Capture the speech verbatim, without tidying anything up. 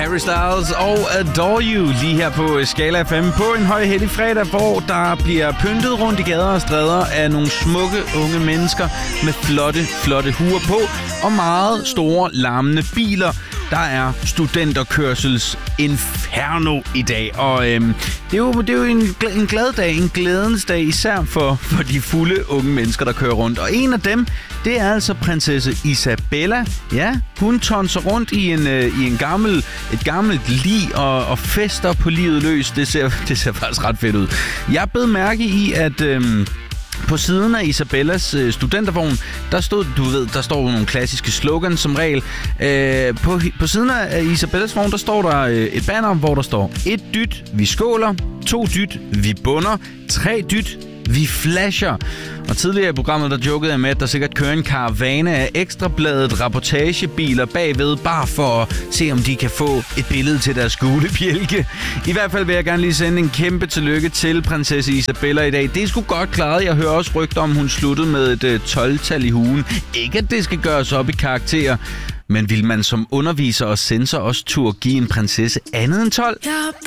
Harry Styles og Adore You lige her på Skala F M på en høj hellig fredag, hvor der bliver pyntet rundt i gader og stræder af nogle smukke unge mennesker med flotte, flotte huer på og meget store, larmende biler. Der er studenterkørsels inferno i dag, og øhm, det er jo, det er jo en, en glad dag, en glædens dag, især for, for de fulde unge mennesker, der kører rundt. Og en af dem, det er altså prinsesse Isabella. Ja, hun tonser rundt i en, øh, i en gammel, et gammelt lig og, og fester på livet løs. Det ser, det ser faktisk ret fedt ud. Jeg bed mærke i, at øhm, på siden af Isabellas øh, studentervogn, der stod, du ved, der står nogle klassiske slogans som regel. Øh, på, på siden af Isabellas vogn, der står der øh, et banner, hvor der står: et dyt, vi skåler; to dyt, vi bunder; tre dyt, vi flasher. Og tidligere i programmet, der jokede jeg med, at der sikkert kører en karavane af Ekstrabladet rapportagebiler bagved, bare for at se, om de kan få et billede til deres gule bjælke. I hvert fald vil jeg gerne lige sende en kæmpe tillykke til prinsesse Isabella i dag. Det er sgu godt klaret. Jeg hører også rygter om, hun sluttede med et tolv-tal i ugen. Ikke at det skal gøres op i karakterer, men vil man som underviser og censor også turde give en prinsesse andet end tolv?